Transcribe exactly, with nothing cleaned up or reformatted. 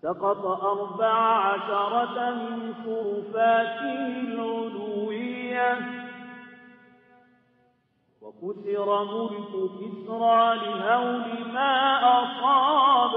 سقط أربع عشرة من شرفاته العلوية، وكسر ملك كسرى لهول ما أصاب